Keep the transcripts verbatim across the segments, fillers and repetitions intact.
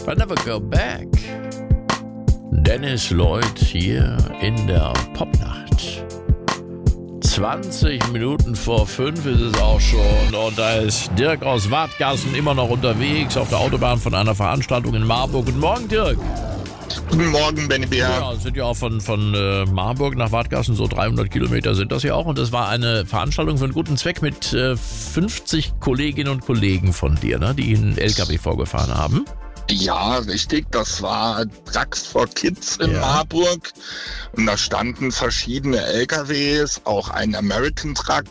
I never go back. Dennis Lloyd hier in der Popnacht. zwanzig Minuten vor fünf ist es auch schon und da ist Dirk aus Wadgassen immer noch unterwegs auf der Autobahn von einer Veranstaltung in Marburg. Guten Morgen, Dirk. Guten Morgen, Benny Bär. Ja, sind ja auch von, von äh, Marburg nach Wadgassen, so dreihundert Kilometer sind das ja auch. Und das war eine Veranstaltung für einen guten Zweck mit äh, fünfzig Kolleginnen und Kollegen von dir, ne, die einen L K W vorgefahren haben. Ja, richtig. Das war Trucks for Kids in Ja. Marburg. Und da standen verschiedene L K Ws, auch ein American Truck,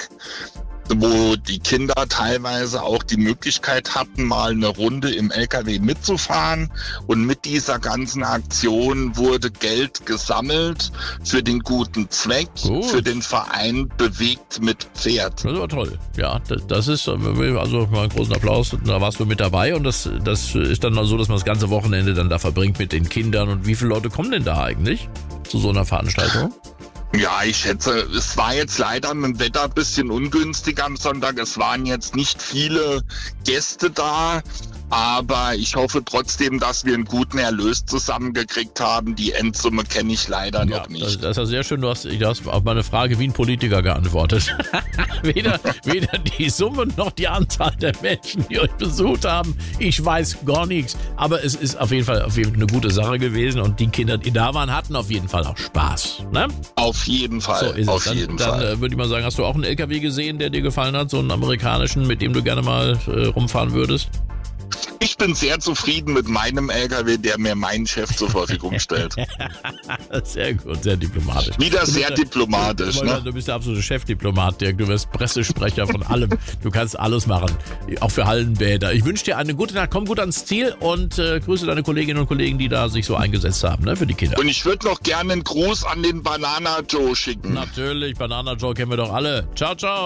wo die Kinder teilweise auch die Möglichkeit hatten, mal eine Runde im L K W mitzufahren. Und mit dieser ganzen Aktion wurde Geld gesammelt für den guten Zweck, Gut. für den Verein Bewegt mit Pferd. Das war toll. Ja, das, das ist, also mal einen großen Applaus, da warst du mit dabei und das, das ist dann so, dass man das ganze Wochenende dann da verbringt mit den Kindern. Und wie viele Leute kommen denn da eigentlich zu so einer Veranstaltung? Ja, ich schätze, es war jetzt leider mit dem Wetter ein bisschen ungünstig am Sonntag. Es waren jetzt nicht viele Gäste da, aber ich hoffe trotzdem, dass wir einen guten Erlös zusammengekriegt haben. Die Endsumme kenne ich leider Ja, noch das, nicht. das ist ja sehr schön. Du hast, du hast auf meine Frage wie ein Politiker geantwortet. weder, weder die Summe noch die Anzahl der Menschen, die euch besucht haben. Ich weiß gar nichts. Aber es ist auf jeden Fall, auf jeden Fall eine gute Sache gewesen und die Kinder, die da waren, hatten auf jeden Fall auch Spaß. Ne? Auf jeden Fall, So ist auf es. Dann, jeden dann Fall. äh, würde ich mal sagen, hast du auch einen L K W gesehen, der dir gefallen hat? So einen amerikanischen, mit dem du gerne mal äh, rumfahren würdest? Ich bin sehr zufrieden mit meinem L K W, der mir meinen Chef zur Verfügung stellt. Sehr gut, sehr diplomatisch. Wieder Du bist sehr der- diplomatisch, Du, ne? du bist der absolute Chefdiplomat, Dirk. Du wirst Pressesprecher von allem. Du kannst alles machen, auch für Hallenbäder. Ich wünsche dir eine gute Nacht. Komm gut ans Ziel und äh, grüße deine Kolleginnen und Kollegen, die da sich so eingesetzt haben, ne, für die Kinder. Und ich würde noch gerne einen Gruß an den Banana Joe schicken. Natürlich, Banana Joe kennen wir doch alle. Ciao, ciao.